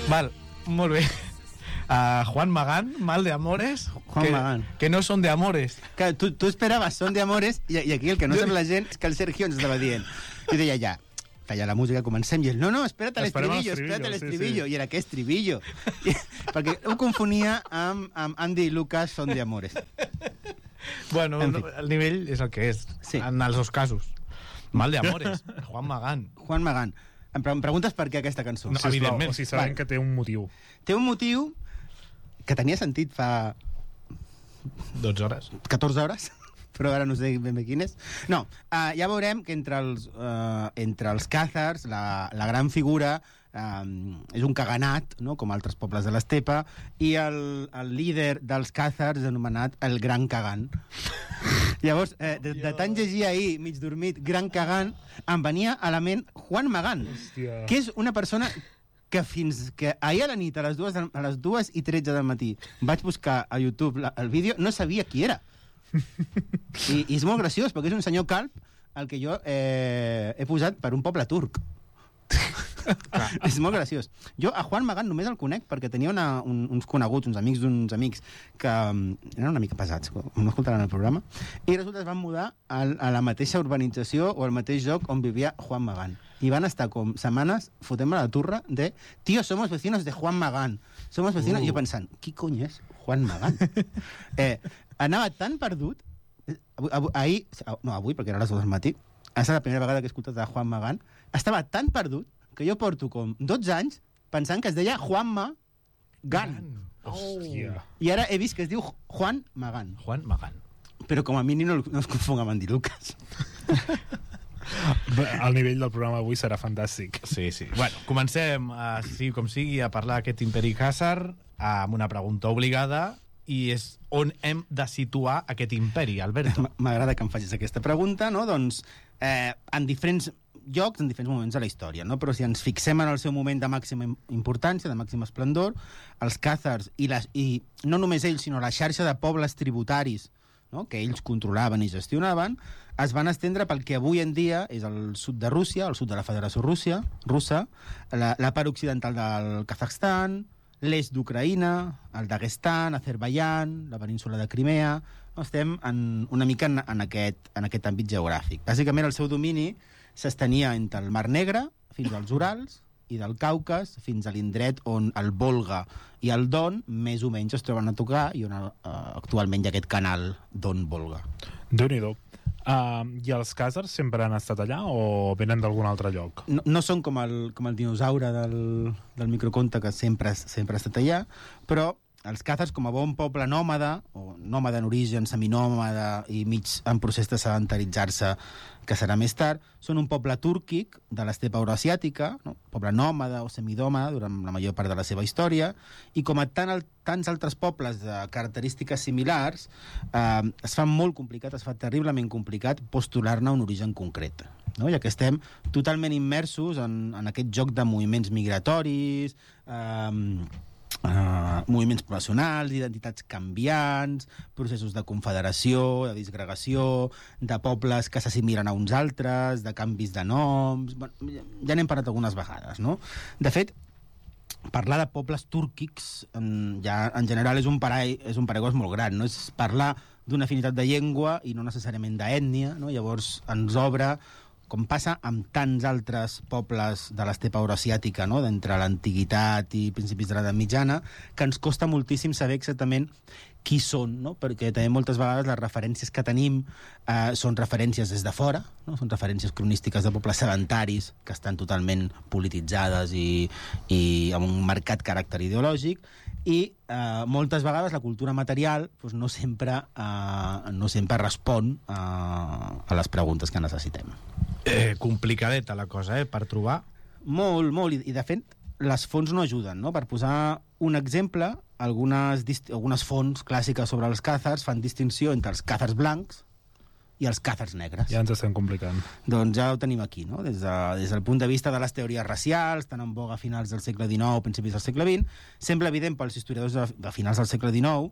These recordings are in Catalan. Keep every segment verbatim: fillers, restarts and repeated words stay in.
Val, molt bé. Uh, Juan Magán, mal de amores. Juan que, Magán. Que no són de amores. Que tu, tu esperaves Son de Amores i, i aquí el que no sap la gent és que el Sergio ens estava dient. I deia ja, feia la música, comencem, i ell, no, no, espera't a l'estribillo, espera't a l'estribillo, sí, sí. I era, què estribillo? I, perquè ho confonia amb, amb Andy i Lucas Son de Amores. Bueno, el nivell és el que és, sí. En els dos casos. Mal de amores, Juan Magán. Juan Magán. Em preguntes per què aquesta cançó? No, evidentment. O sigui, sabem vale. Que té un motiu. Té un motiu que tenia sentit fa... dotze hores. catorze hores, però ara no sé ben bé quin és. No, uh, ja veurem que entre els, uh, entre els càzars, la, la gran figura um, és un caganat, no? Com altres pobles de l'estepa, i el, el líder dels càzars és anomenat el Gran Cagant. Llavors, eh, de, de tant llegir ahir, mig dormit, Gran Cagant, em venia a la ment Juan Magán, Hòstia. Que és una persona que fins que ahir a la nit, a les dues, a les dues i tretze del matí, vaig buscar a YouTube la, el vídeo, no sabia qui era. I, I és molt graciós, perquè és un senyor calb el que jo eh, he posat per un poble turc. És molt graciós. Jo a Juan Magán només el conec perquè tenia una, un, uns coneguts, uns amics d'uns amics que um, eren una mica pesats, no escoltaran el programa, i resulta que es van mudar al, a la mateixa urbanització o al mateix lloc on vivia Juan Magán. I van estar com setmanes fotent-me la turra de tío, somos vecinos de Juan Magán. Somos vecinos... Uh. I jo pensant, qui cony és Juan Magán? eh, anava tan perdut... Avui, avui, ahir, no, avui, perquè era a les dues del matí, ha estat la primera vegada que he escoltat a Juan Magán, estava tan perdut que jo porto com dotze anys pensant que es deia Juanma Gan. Oh. I ara he vist que es diu Juan Magán. Juan Magán. Però com a mínim no, no es confon amb Andy Lucas. El nivell del programa avui serà fantàstic. Sí, sí. Bueno, comencem, a, sí, com sigui, a parlar d'aquest imperi càsar amb una pregunta obligada, i és on hem de situar aquest imperi, Alberto? M'agrada que em facis aquesta pregunta, no? Doncs, eh, en diferents llocs, en diferents moments de la història, no? Però si ens fixem en el seu moment de màxima importància, de màxima esplendor, els càzars, i, les, i no només ells, sinó la xarxa de pobles tributaris, no? Que ells controlaven i gestionaven, es van estendre pel que avui en dia és el sud de Rússia, el sud de la Federació Rússia, russa, la, la part occidental del Kazakhstan, l'est d'Ucraïna, el Daguestan, Azerbaiyán, la península de Crimea. No, estem en, una mica en, en, aquest, en aquest àmbit geogràfic. Bàsicament el seu domini s'estenia entre el Mar Negre fins als Urals i del Caucas fins a l'indret on el Volga i el Don més o menys es troben a tocar i on uh, actualment hi ha aquest canal Don-Volga. Déu-n'hi-do. Uh, I els càzars sempre han estat allà o venen d'algun altre lloc? No, no són com el, com el dinosaure del, del microconte que sempre, sempre ha estat allà, però els càzars, com a bon poble nòmada, o nòmada en origen, seminòmada i mig en procés de sedentaritzar-se, que serà més tard, són un poble túrquic de l'estepa euroasiàtica, no? Poble nòmada o semidòmada durant la major part de la seva història, i com a tant, tants altres pobles de característiques similars, eh, es fa molt complicat, es fa terriblement complicat postular-ne un origen concret. No? Ja que estem totalment immersos en, en aquest joc de moviments migratoris, eh, Uh, moviments poblacionals, identitats canviants, processos de confederació, de disgregació, de pobles que s'assimilen a uns altres, de canvis de noms... Bueno, ja n'hem parlat algunes vegades, no? De fet, parlar de pobles túrquics en, ja, en general és un, parai, és un paraigües molt gran, no? És parlar d'una afinitat de llengua i no necessàriament d'ètnia, no? Llavors ens obre, com passa amb tants altres pobles de l'estepa euroasiàtica, no? D'entre l'antiguitat i principis de l'edat mitjana, que ens costa moltíssim saber exactament qui són, no? Perquè també moltes vegades les referències que tenim eh, són referències des de fora, no? Són referències cronístiques de pobles sedentaris que estan totalment polititzades i, i amb un marcat caràcter ideològic, i eh, moltes vegades la cultura material doncs, no, sempre, eh, no sempre respon eh, a les preguntes que necessitem. Eh, complicadeta la cosa, eh, per trobar. Molt, molt, i, i de fet les fonts no ajuden, no? Per posar un exemple, algunes, algunes fonts clàssiques sobre els càzars fan distinció entre els càzars blancs i els càzars negres. Ja ens estem complicant. Doncs ja ho tenim aquí, no? Des, de, des del punt de vista de les teories racials, tan en boga a finals del segle dinou, principis del segle vint, sembla evident pels historiadors de, de finals del segle dinou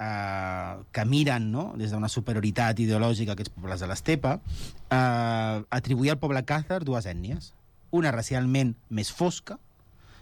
eh, que miren, no? Des d'una superioritat ideològica a aquests pobles de l'estepa, eh, atribuir al poble càzar dues ètnies. Una racialment més fosca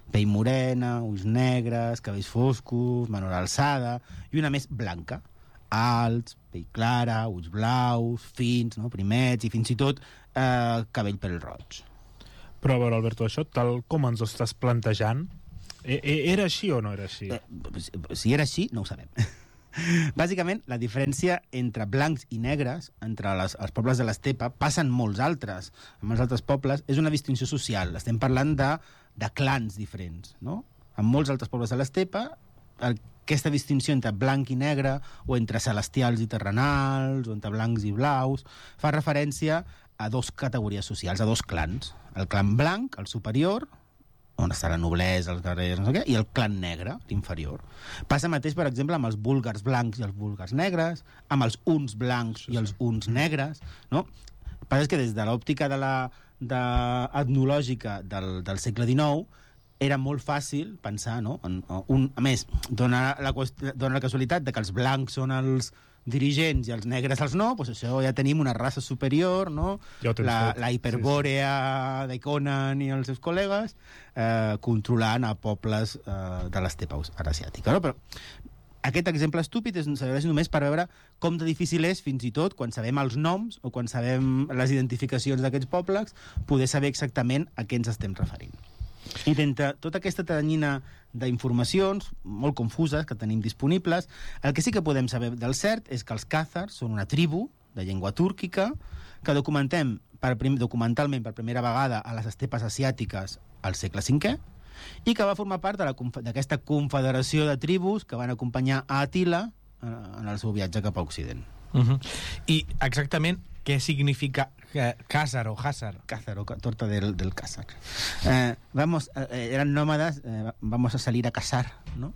Pell morena, ulls negres, cabells foscos, menor alçada, i una més blanca. Alts, pell clara, ulls blaus, fins, no? Primets, i fins i tot eh, cabell pel roig. Però, a veure, Alberto, això, tal com ens ho estàs plantejant, e e era així o no era així? Eh, si era així, no ho sabem. Bàsicament, la diferència entre blancs i negres, entre les, els pobles de l'estepa, passen molts altres, en molts altres pobles, és una distinció social. Estem parlant de, de clans diferents, no? En molts altres pobles de l'estepa, aquesta distinció entre blanc i negre, o entre celestials i terrenals, o entre blancs i blaus, fa referència a dos categories socials, a dos clans. El clan blanc, el superior, on està la noblesa, els guerrers, no sé què, i el clan negre, l'inferior. Passa mateix, per exemple, amb els búlgars blancs i els búlgars negres, amb els uns blancs sí, sí. i els uns negres, no? El que passa és que des de l'òptica de la, de, etnològica del, del segle dinou era molt fàcil pensar, no? En, un, a més, dona la, dona la casualitat de que els blancs són els dirigents i els negres els no, doncs això ja tenim una raça superior, no? Ja la, la hiperbòrea sí, sí. de Conan i els seus col·legues eh, controlant a pobles eh, de l'estepa asiàtica. No? Però aquest exemple estúpid és, serveix només per veure com de difícil és, fins i tot, quan sabem els noms o quan sabem les identificacions d'aquests pobles, poder saber exactament a què ens estem referint. I d'entre tota aquesta teranyina d'informacions molt confuses que tenim disponibles, el que sí que podem saber del cert és que els càzars són una tribu de llengua túrquica que documentem per prim, documentalment per primera vegada a les estepes asiàtiques al segle cinquè i que va formar part d'aquesta confederació de tribus que van acompanyar a Àtila en el seu viatge cap a Occident. Uh-huh. I exactament què significa Càzar o Hàzar? Càzar o torta del, del Càzar. Eh, vamos, eh, eran nómadas, eh, vamos a salir a cazar, ¿no?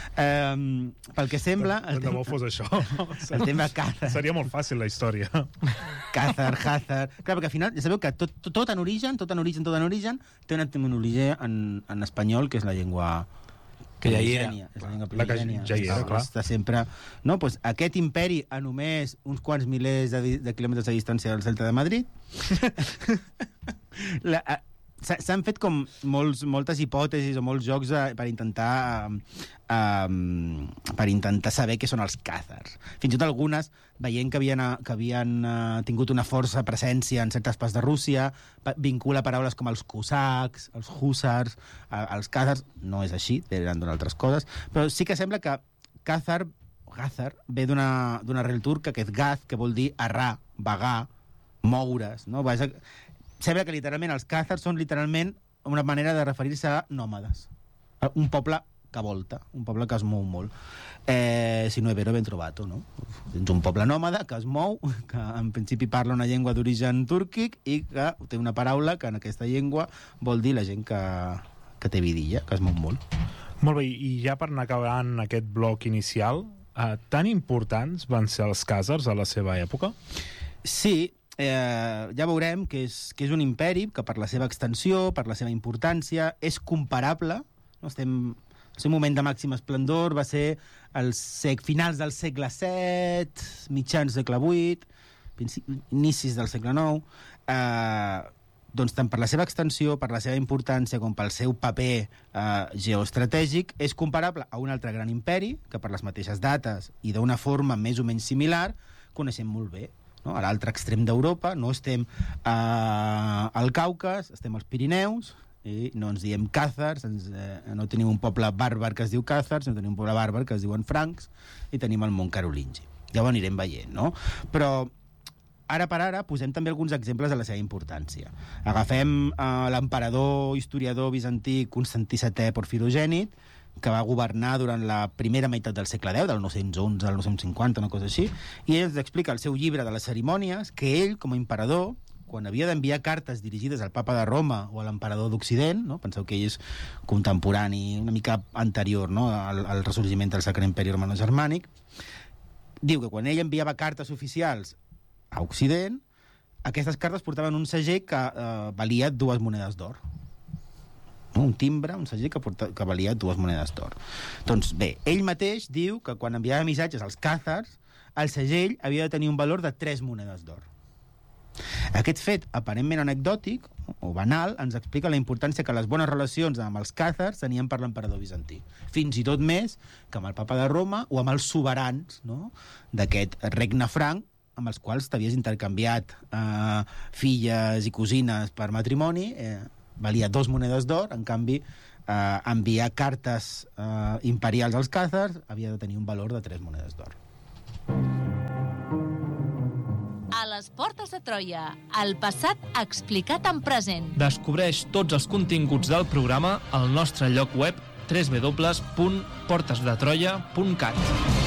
Eh, pel que sembla... Tant de bo fos això. El tema Càzar. Seria molt fàcil, la història. Càzar, Hàzar... Clar, perquè al final, ja sabeu que tot, tot, tot en origen, tot en origen, tot en origen, té una terminologia en, en espanyol, que és la llengua... que ja hi era. És la llengua la que ja hi era, clar. Està sempre... No, pues, aquest imperi a només uns quants milers de, de quilòmetres de distància del Celta de Madrid la, s'han fet com molts, moltes hipòtesis o molts jocs eh, per intentar um, per intentar saber què són els càzars. Fins i tot algunes veient que havien, que havien uh, tingut una força presència en certes parts de Rússia, vincula paraules com els cosacs, els hússars, uh, els càzars. No és així, eren d'unes altres coses, però sí que sembla que càzar, Gàzar, ve d'una arrel turca, que és gaz, que vol dir errar, vagar, moure's, no? Sembla que literalment els càzars són literalment una manera de referir-se a nòmades. Un poble que volta, un poble que es mou molt. Eh, si no è vero, ben trovato, no? Tens un poble nòmada que es mou, que en principi parla una llengua d'origen túrquic i que té una paraula que en aquesta llengua vol dir la gent que, que té vidilla, que es mou molt. Molt bé, i ja per anar acabant aquest bloc inicial, eh, tan importants van ser els càzars a la seva època? Sí, Eh, ja veurem que és, que és un imperi que per la seva extensió, per la seva importància, és comparable. No? Estem, el seu moment de màxim esplendor va ser els sec, finals del segle set, mitjans del segle vuit, inicis del segle nou. Eh, doncs tant per la seva extensió, per la seva importància, com pel seu paper eh, geoestratègic, és comparable a un altre gran imperi, que per les mateixes dates i d'una forma més o menys similar, coneixem molt bé. No? A l'altre extrem d'Europa, no estem eh, al Caucas, estem als Pirineus, i no ens diem càzars, ens, eh, no tenim un poble bàrbar que es diu càzars, no tenim un poble bàrbar que es diuen francs, i tenim el mont carolingi. Ja ho anirem veient, no? Però ara per ara posem també alguns exemples de la seva importància. Agafem eh, l'emperador historiador bizantí Constantí setè Porfirogènit, que va governar durant la primera meitat del segle deu, del nou-cents onze al nou-cents cinquanta, una cosa així, i ell ens explica al seu llibre de les cerimònies que ell, com a imperador, quan havia d'enviar cartes dirigides al papa de Roma o a l'emperador d'Occident, no? Penseu que ell és contemporani, una mica anterior, no? al, al ressorgiment del Sacre Imperi Romano-Germànic, diu que quan ell enviava cartes oficials a Occident, aquestes cartes portaven un segell que eh, valia dues monedes d'or. Un timbre, un segell que, porta, que valia dues monedes d'or. Doncs bé, ell mateix diu que quan enviava missatges als càzars, el segell havia de tenir un valor de tres monedes d'or. Aquest fet aparentment anecdòtic o banal, ens explica la importància que les bones relacions amb els càzars tenien per l'emperador bizantí. Fins i tot més que amb el papa de Roma o amb els soberans, no?, d'aquest regne franc, amb els quals t'havies intercanviat eh, filles i cosines per matrimoni, eh, valia dos monedes d'or, en canvi, eh, enviar cartes eh, imperials als càzars havia de tenir un valor de tres monedes d'or. A les portes de Troia, el passat explicat en present. Descobreix tots els continguts del programa al nostre lloc web w w w punt portes de troia punt cat.